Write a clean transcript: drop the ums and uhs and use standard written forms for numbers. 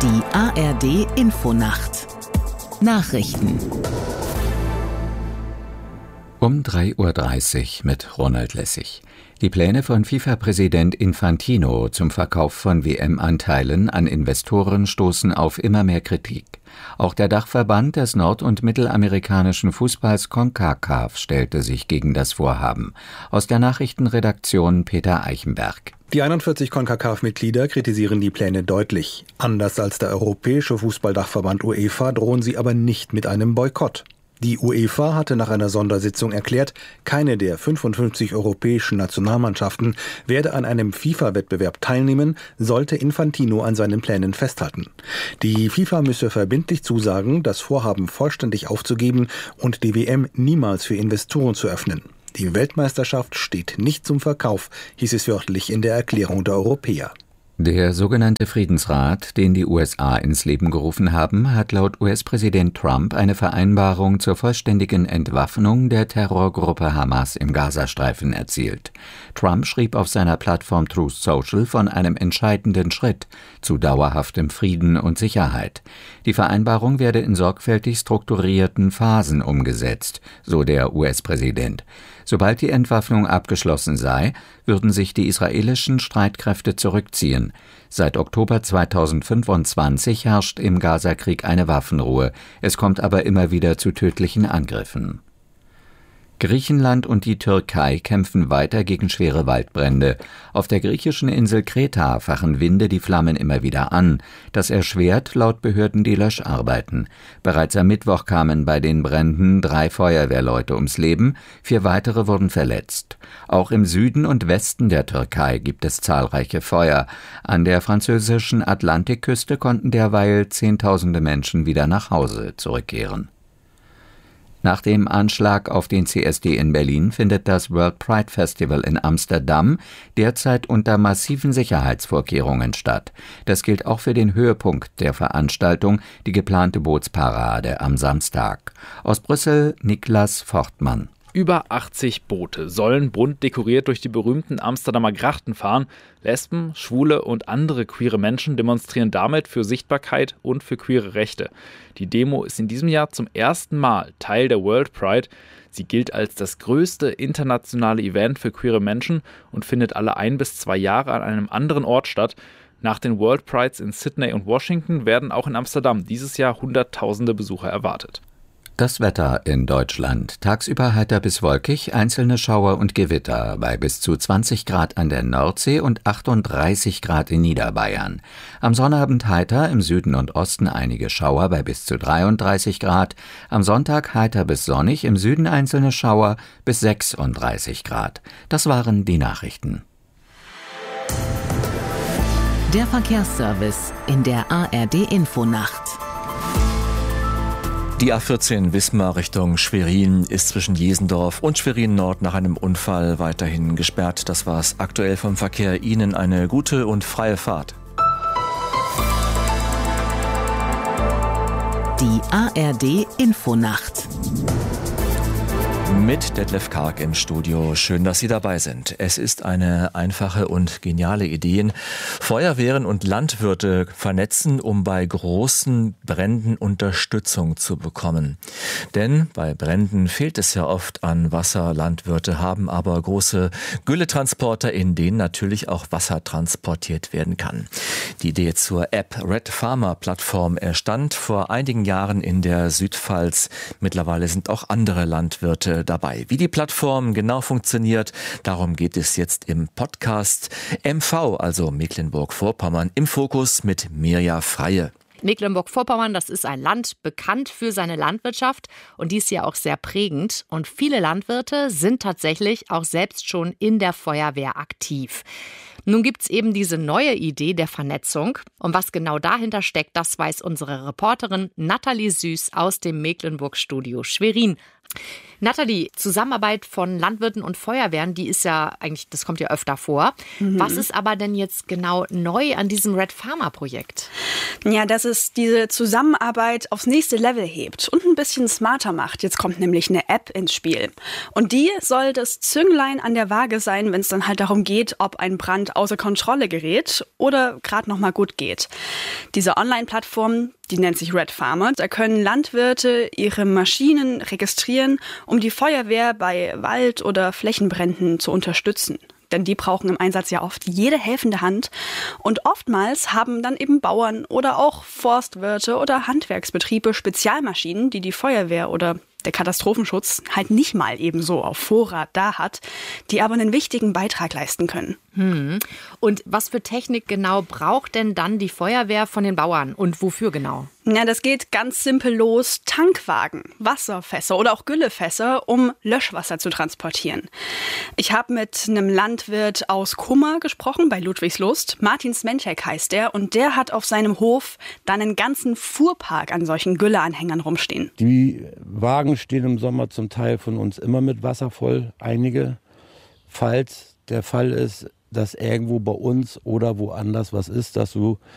Die ARD Infonacht Nachrichten Um 3:30 Uhr mit Ronald Lessig. Die Pläne von FIFA-Präsident Infantino zum Verkauf von WM-Anteilen an Investoren stoßen auf immer mehr Kritik. Auch der Dachverband des nord- und mittelamerikanischen Fußballs CONCACAF stellte sich gegen das Vorhaben. Aus der Nachrichtenredaktion Peter Eichenberg. Die 41 CONCACAF-Mitglieder kritisieren die Pläne deutlich. Anders als der europäische Fußballdachverband UEFA drohen sie aber nicht mit einem Boykott. Die UEFA hatte nach einer Sondersitzung erklärt, keine der 55 europäischen Nationalmannschaften werde an einem FIFA-Wettbewerb teilnehmen, sollte Infantino an seinen Plänen festhalten. Die FIFA müsse verbindlich zusagen, das Vorhaben vollständig aufzugeben und die WM niemals für Investoren zu öffnen. Die Weltmeisterschaft steht nicht zum Verkauf, hieß es wörtlich in der Erklärung der Europäer. Der sogenannte Friedensrat, den die USA ins Leben gerufen haben, hat laut US-Präsident Trump eine Vereinbarung zur vollständigen Entwaffnung der Terrorgruppe Hamas im Gazastreifen erzielt. Trump schrieb auf seiner Plattform Truth Social von einem entscheidenden Schritt zu dauerhaftem Frieden und Sicherheit. Die Vereinbarung werde in sorgfältig strukturierten Phasen umgesetzt, so der US-Präsident. Sobald die Entwaffnung abgeschlossen sei, würden sich die israelischen Streitkräfte zurückziehen. Seit Oktober 2025 herrscht im Gazakrieg eine Waffenruhe. Es kommt aber immer wieder zu tödlichen Angriffen. Griechenland und die Türkei kämpfen weiter gegen schwere Waldbrände. Auf der griechischen Insel Kreta fachen Winde die Flammen immer wieder an. Das erschwert laut Behörden die Löscharbeiten. Bereits am Mittwoch kamen bei den Bränden 3 Feuerwehrleute ums Leben, 4 weitere wurden verletzt. Auch im Süden und Westen der Türkei gibt es zahlreiche Feuer. An der französischen Atlantikküste konnten derweil Zehntausende Menschen wieder nach Hause zurückkehren. Nach dem Anschlag auf den CSD in Berlin findet das World Pride Festival in Amsterdam derzeit unter massiven Sicherheitsvorkehrungen statt. Das gilt auch für den Höhepunkt der Veranstaltung, die geplante Bootsparade am Samstag. Aus Brüssel Niklas Fortmann. Über 80 Boote sollen bunt dekoriert durch die berühmten Amsterdamer Grachten fahren. Lesben, Schwule und andere queere Menschen demonstrieren damit für Sichtbarkeit und für queere Rechte. Die Demo ist in diesem Jahr zum ersten Mal Teil der World Pride. Sie gilt als das größte internationale Event für queere Menschen und findet alle 1 bis 2 Jahre an einem anderen Ort statt. Nach den World Prides in Sydney und Washington werden auch in Amsterdam dieses Jahr Hunderttausende Besucher erwartet. Das Wetter in Deutschland. Tagsüber heiter bis wolkig, einzelne Schauer und Gewitter bei bis zu 20 Grad an der Nordsee und 38 Grad in Niederbayern. Am Sonnabend heiter, im Süden und Osten einige Schauer bei bis zu 33 Grad. Am Sonntag heiter bis sonnig, im Süden einzelne Schauer bis 36 Grad. Das waren die Nachrichten. Der Verkehrsservice in der ARD Infonacht. Die A14 Wismar Richtung Schwerin ist zwischen Jesendorf und Schwerin Nord nach einem Unfall weiterhin gesperrt. Das war's aktuell vom Verkehr. Ihnen eine gute und freie Fahrt. Die ARD Infonacht. Mit Detlef Karg im Studio. Schön, dass Sie dabei sind. Es ist eine einfache und geniale Idee. Feuerwehren und Landwirte vernetzen, um bei großen Bränden Unterstützung zu bekommen. Denn bei Bränden fehlt es ja oft an Wasser. Landwirte haben aber große Gülletransporter, in denen natürlich auch Wasser transportiert werden kann. Die Idee zur App Red Farmer Plattform entstand vor einigen Jahren in der Südpfalz. Mittlerweile sind auch andere Landwirte dabei. Wie die Plattform genau funktioniert, darum geht es jetzt im Podcast MV, also Mecklenburg-Vorpommern, im Fokus mit Mirja Freie. Mecklenburg-Vorpommern, das ist ein Land bekannt für seine Landwirtschaft und die ist ja auch sehr prägend. Und viele Landwirte sind tatsächlich auch selbst schon in der Feuerwehr aktiv. Nun gibt's eben diese neue Idee der Vernetzung. Und was genau dahinter steckt, das weiß unsere Reporterin Nathalie Süß aus dem Mecklenburg-Studio Schwerin. Nathalie, Zusammenarbeit von Landwirten und Feuerwehren, die ist ja eigentlich, das kommt ja öfter vor. Was ist aber denn jetzt genau neu an diesem Red Farmer Projekt? Ja, dass es diese Zusammenarbeit aufs nächste Level hebt und ein bisschen smarter macht. Jetzt kommt nämlich eine App ins Spiel. Und die soll das Zünglein an der Waage sein, wenn es dann halt darum geht, ob ein Brand außer Kontrolle gerät oder gerade noch mal gut geht. Diese Online-Plattform, die nennt sich Red Farmer. Da können Landwirte ihre Maschinen registrieren, um die Feuerwehr bei Wald- oder Flächenbränden zu unterstützen. Denn die brauchen im Einsatz ja oft jede helfende Hand. Und oftmals haben dann eben Bauern oder auch Forstwirte oder Handwerksbetriebe Spezialmaschinen, die die Feuerwehr oder der Katastrophenschutz halt nicht mal ebenso auf Vorrat da hat, die aber einen wichtigen Beitrag leisten können. Und was für Technik genau braucht denn dann die Feuerwehr von den Bauern und wofür genau? Ja, das geht ganz simpel los. Tankwagen, Wasserfässer oder auch Güllefässer, um Löschwasser zu transportieren. Ich habe mit einem Landwirt aus Kummer gesprochen, bei Ludwigslust. Martin Smentek heißt der und der hat auf seinem Hof dann einen ganzen Fuhrpark an solchen Gülleanhängern rumstehen. Die Wagen stehen im Sommer zum Teil von uns immer mit Wasser voll, einige. Falls der Fall ist, dass irgendwo bei uns oder woanders was ist, dass du